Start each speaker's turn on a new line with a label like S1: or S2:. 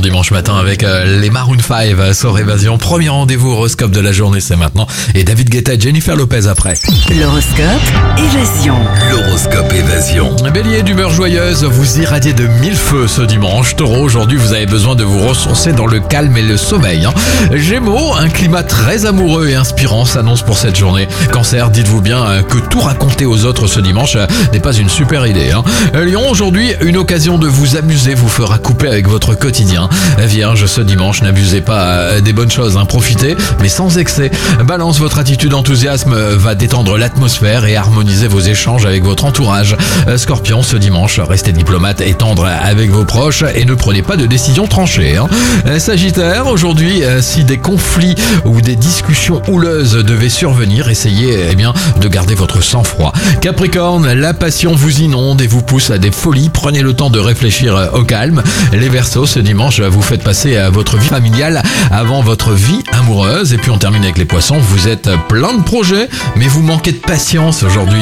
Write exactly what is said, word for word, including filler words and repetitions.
S1: dimanche matin avec euh, les Maroon cinq euh, sur Évasion. Premier rendez-vous horoscope de la journée, c'est maintenant. Et David Guetta et Jennifer Lopez après.
S2: L'horoscope Évasion.
S3: L'horoscope Évasion.
S1: Bélier, d'humeur joyeuse, vous irradiez de mille feux ce dimanche. Taureau, aujourd'hui vous avez besoin de vous ressourcer dans le calme et le sommeil. Hein. Gémeaux, un climat très amoureux et inspirant s'annonce pour cette journée. Cancer, dites-vous bien euh, que tout raconter aux autres ce dimanche euh, n'est pas une super idée. Hein. Lion, aujourd'hui une occasion de vous amuser vous fera couper avec votre quotidien. Vierge, ce dimanche n'abusez pas euh, des bonnes choses, hein. Profitez mais sans excès. Balance, votre attitude enthousiasme va détendre l'atmosphère et harmoniser vos échanges avec votre entourage. Scorpion, ce dimanche, restez diplomate et tendre avec vos proches et ne prenez pas de décisions tranchées. Hein. Sagittaire, aujourd'hui, si des conflits ou des discussions houleuses devaient survenir, essayez eh bien, de garder votre sang-froid. Capricorne, la passion vous inonde et vous pousse à des folies. Prenez le temps de réfléchir au calme. Les Verseaux, ce dimanche, vous faites passer votre vie familiale avant votre vie amoureuse. Et puis on termine avec les Poissons, vous êtes plein de projets, mais vous manquez de patience aujourd'hui.